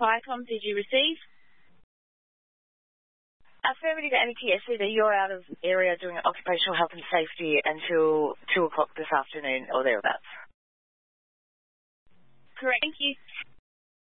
PICOM did you receive? Affirmative, NETSCD, you're out of area doing occupational health and safety until 2 o'clock this afternoon or thereabouts. Correct. Thank you.